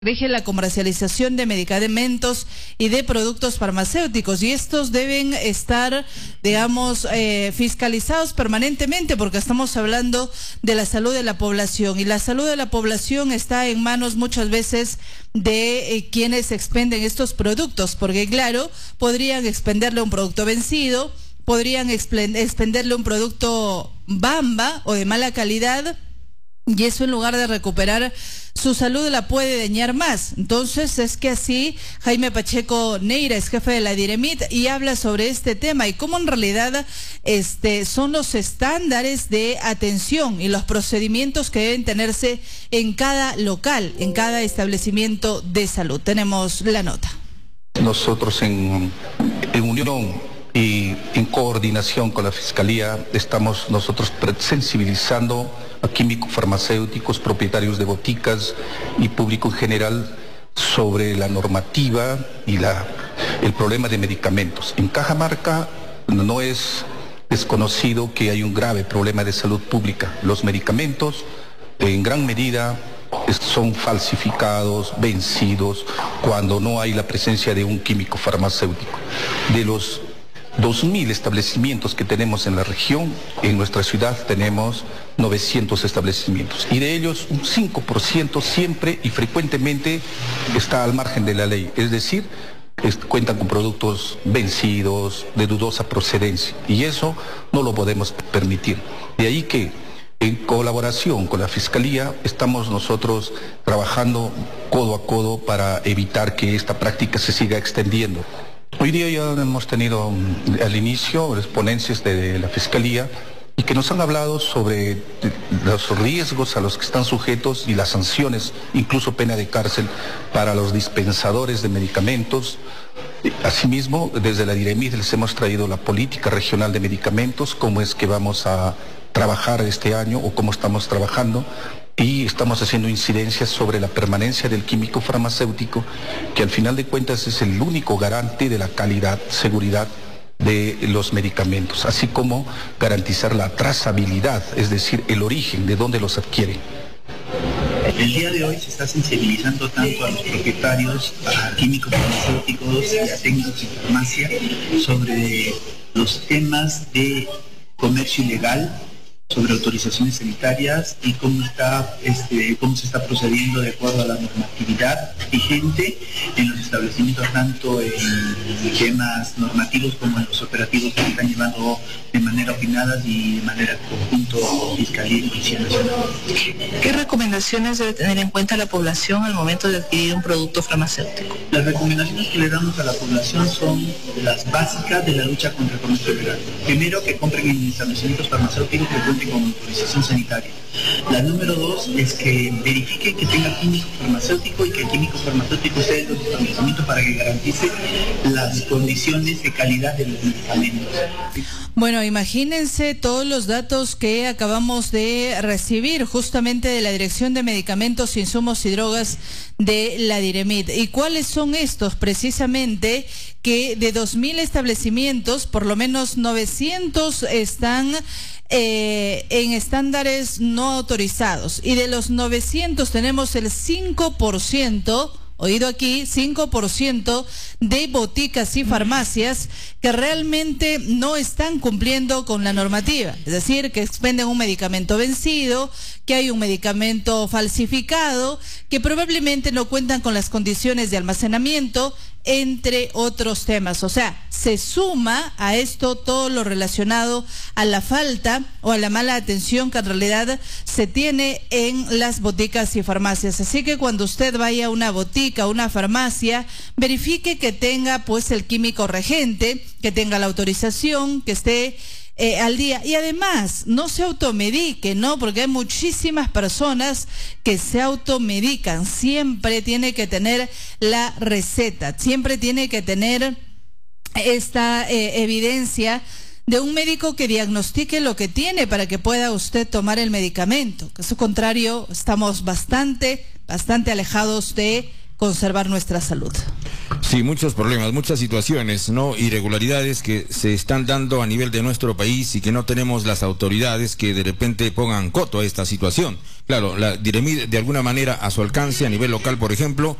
Rige la comercialización de medicamentos y de productos farmacéuticos, y estos deben estar, digamos, fiscalizados permanentemente, porque estamos hablando de la salud de la población, y la salud de la población está en manos muchas veces de quienes expenden estos productos, porque claro, podrían expenderle un producto vencido, podrían expenderle un producto bamba o de mala calidad, y eso en lugar de recuperar su salud la puede dañar más. Entonces es que así Jaime Pacheco Neira es jefe de la Diremit y habla sobre este tema y cómo en realidad son los estándares de atención y los procedimientos que deben tenerse en cada local, en cada establecimiento de salud. Tenemos la nota. Nosotros en unión y en coordinación con la Fiscalía estamos nosotros sensibilizando a químicos farmacéuticos, propietarios de boticas y público en general sobre la normativa y el problema de medicamentos. En Cajamarca no es desconocido que hay un grave problema de salud pública. Los medicamentos en gran medida son falsificados, vencidos, cuando no hay la presencia de un químico farmacéutico. De los 2.000 establecimientos que tenemos en la región, en nuestra ciudad tenemos 900 establecimientos y de ellos un 5% siempre y frecuentemente está al margen de la ley, es decir, cuentan con productos vencidos, de dudosa procedencia, y eso no lo podemos permitir. De ahí que en colaboración con la Fiscalía estamos nosotros trabajando codo a codo para evitar que esta práctica se siga extendiendo. Hoy día ya hemos tenido al inicio las ponencias de la Fiscalía y que nos han hablado sobre los riesgos a los que están sujetos y las sanciones, incluso pena de cárcel para los dispensadores de medicamentos. Asimismo, desde la Diremit les hemos traído la política regional de medicamentos, cómo es que vamos a trabajar este año o cómo estamos trabajando. Y estamos haciendo incidencias sobre la permanencia del químico farmacéutico, que al final de cuentas es el único garante de la calidad, seguridad de los medicamentos, así como garantizar la trazabilidad, es decir, el origen de dónde los adquieren. El día de hoy se está sensibilizando tanto a los propietarios, a químicos farmacéuticos y a técnicos de farmacia sobre los temas de comercio ilegal, sobre autorizaciones sanitarias y cómo se está procediendo de acuerdo a la normatividad vigente en los establecimientos, tanto en temas normativos como en los operativos que se están llevando de manera opinada y de manera conjunto Fiscalía y Policía Nacional. ¿Qué recomendaciones debe tener en cuenta la población al momento de adquirir un producto farmacéutico? Las recomendaciones que le damos a la población son las básicas de la lucha contra el comercio ilegal. Primero, que compren en establecimientos farmacéuticos que cuenten con autorización sanitaria. La número 2 es que verifiquen que tenga químico farmacéutico y que el químico farmacéutico sea de los establecimientos para que garantice las condiciones de calidad de los medicamentos. Bueno, imagínense todos los datos que acabamos de recibir justamente de la Dirección de Medicamentos, Insumos y Drogas de la Diremit. ¿Y cuáles son estos? Precisamente que de 2.000 establecimientos, por lo menos 900 están en estándares no autorizados, y de los 900 tenemos el 5%, oído aquí, 5% de boticas y farmacias que realmente no están cumpliendo con la normativa, es decir, que expenden un medicamento vencido, que hay un medicamento falsificado, que probablemente no cuentan con las condiciones de almacenamiento, entre otros temas. O sea, se suma a esto todo lo relacionado a la falta o a la mala atención que en realidad se tiene en las boticas y farmacias. Así que cuando usted vaya a una botica, a una farmacia, verifique que tenga pues el químico regente, que tenga la autorización, que esté al día, y además no se automedique, ¿no? Porque hay muchísimas personas que se automedican. Siempre tiene que tener la receta, siempre tiene que tener esta evidencia de un médico que diagnostique lo que tiene para que pueda usted tomar el medicamento. Caso contrario, estamos bastante alejados de conservar nuestra salud. Sí, muchos problemas, muchas situaciones, ¿no? Irregularidades que se están dando a nivel de nuestro país y que no tenemos las autoridades que de repente pongan coto a esta situación. claro, la Diremid de alguna manera a su alcance a nivel local, por ejemplo,